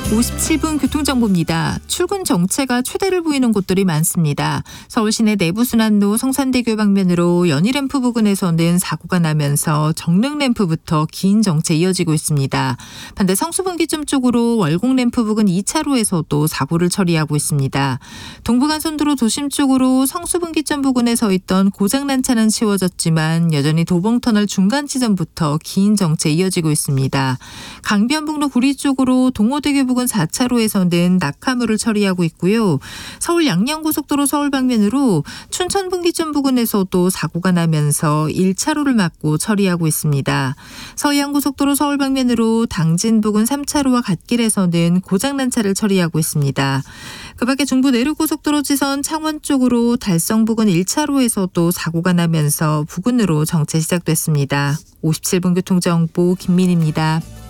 57분 교통정보입니다. 출근 정체가 최대를 보이는 곳들이 많습니다. 서울 시내 내부순환로 성산대교 방면으로 연희램프 부근에서는 사고가 나면서 정릉램프부터 긴 정체 이어지고 있습니다. 반대 성수분기점 쪽으로 월곡램프 부근 2차로에서도 사고를 처리하고 있습니다. 동부간선도로 도심 쪽으로 성수분기점 부근에 서 있던 고장난 차는 치워졌지만 여전히 도봉터널 중간 지점부터 긴 정체 이어지고 있습니다. 강변북로 구리 쪽으로 동호대교 부근 4차로에서는 낙하물을 처리하고 있고요. 서울 양양고속도로 서울 방면으로 춘천분기점 부근에서도 사고가 나면서 1차로를 막고 처리하고 있습니다. 서해안고속도로 서울 방면으로 당진 부근 3차로와 갓길에서는 고장난 차를 처리하고 있습니다. 그 밖에 중부 내륙고속도로 지선 창원 쪽으로 달성 부근 1차로에서도 사고가 나면서 부근으로 정체 시작됐습니다. 57분 교통정보 김민희입니다.